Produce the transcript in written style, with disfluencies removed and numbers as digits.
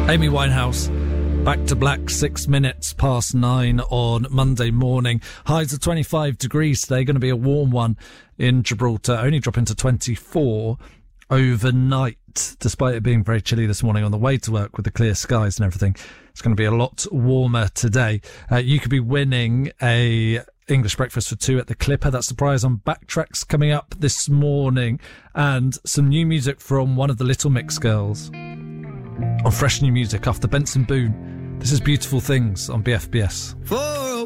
Amy Winehouse, Back to Black, 6 minutes past 9 on Monday morning. Highs of 25 degrees today, going to be a warm one in Gibraltar, only dropping to 24 overnight, despite it being very chilly this morning on the way to work with the clear skies and everything. It's going to be a lot warmer today. You could be winning a English breakfast for two at the Clipper. That's the prize on Backtracks coming up this morning, and some new music from one of the Little Mix girls on fresh new music after Benson Boone. This is Beautiful Things on BFBS.